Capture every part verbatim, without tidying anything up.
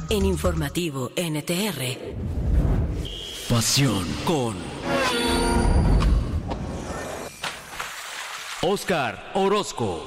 en Informativo N T R. Pasión con Óscar Orozco.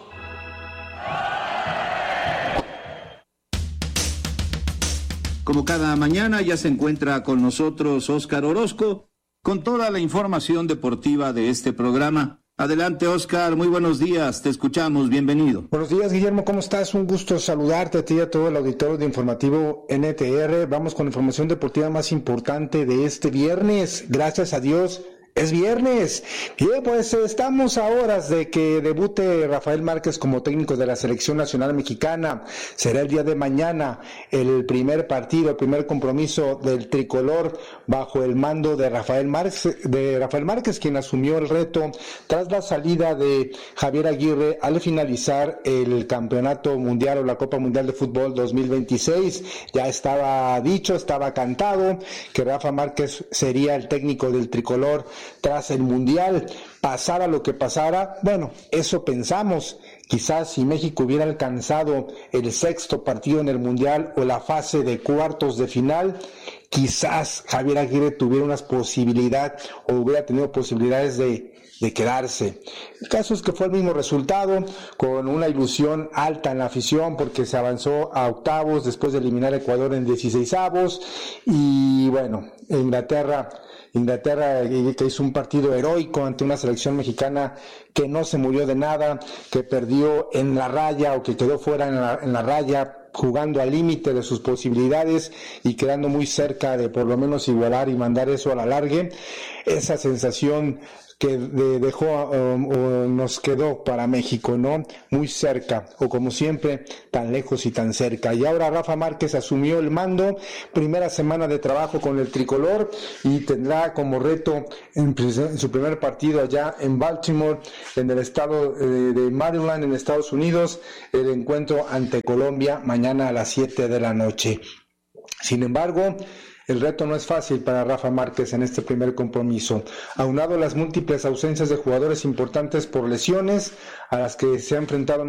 Como cada mañana ya se encuentra con nosotros Óscar Orozco con toda la información deportiva de este programa. Adelante, Óscar, muy buenos días, te escuchamos, bienvenido. Buenos días, Guillermo, ¿cómo estás? Un gusto saludarte a ti y a todo el auditorio de Informativo N T R. Vamos con la información deportiva más importante de este viernes. Gracias a Dios, es viernes. Bien, pues estamos a horas de que debute Rafael Márquez como técnico de la Selección Nacional Mexicana. Será el día de mañana el primer partido, el primer compromiso del tricolor bajo el mando de Rafael Márquez, de Rafael Márquez, quien asumió el reto tras la salida de Javier Aguirre al finalizar el Campeonato Mundial o la Copa Mundial de Fútbol dos mil veintiséis. Ya estaba dicho, estaba cantado que Rafa Márquez sería el técnico del tricolor tras el Mundial, pasara lo que pasara. Bueno, eso pensamos. Quizás si México hubiera alcanzado el sexto partido en el Mundial o la fase de cuartos de final, quizás Javier Aguirre tuviera unas posibilidades o hubiera tenido posibilidades de, de quedarse. El caso es que fue el mismo resultado, con una ilusión alta en la afición porque se avanzó a octavos después de eliminar a Ecuador en dieciseisavos y bueno, Inglaterra Inglaterra que hizo un partido heroico ante una selección mexicana que no se murió de nada, que perdió en la raya o que quedó fuera en la, en la raya, jugando al límite de sus posibilidades y quedando muy cerca de por lo menos igualar y mandar eso a la largue. Esa sensación que de, dejó o, o nos quedó para México, ¿no? Muy cerca, o como siempre, tan lejos y tan cerca. Y ahora Rafa Márquez asumió el mando, primera semana de trabajo con el tricolor y tendrá como reto en, en su primer partido allá en Baltimore, en el estado eh, de Maryland, en Estados Unidos, el encuentro ante Colombia mañana a las siete de la noche. Sin embargo, el reto no es fácil para Rafa Márquez en este primer compromiso. Aunado a las múltiples ausencias de jugadores importantes por lesiones a las que se ha enfrentado